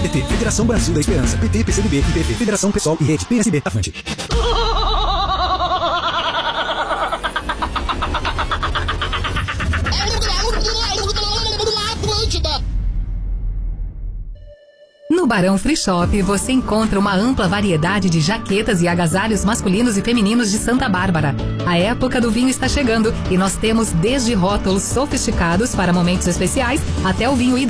PDT, Federação Brasil da Esperança, PT, PCdoB, IPP, Federação PSOL e Rede, PSB, Avante. No Barão Free Shop você encontra uma ampla variedade de jaquetas e agasalhos masculinos e femininos de Santa Bárbara. A época do vinho está chegando e nós temos desde rótulos sofisticados para momentos especiais até o vinho